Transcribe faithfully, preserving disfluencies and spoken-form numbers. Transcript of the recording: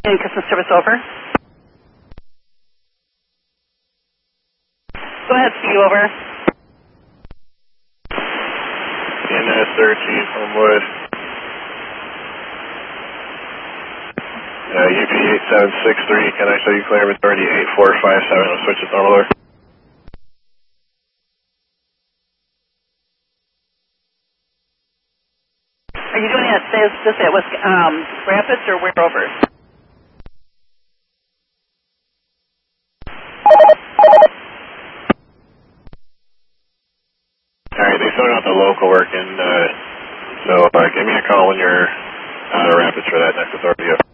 And customer service over. Go ahead, Steve, over. N S thirteen, Homewood. Uh, U P eight seven six three, can I show you clear authority eight four five seven? I'll switch it normal there. Are you doing it this, this at West um, Rapids or where over? Alright, they sorted out the local work, and uh, so uh, give me a call when you're out of Rapids for that next authority.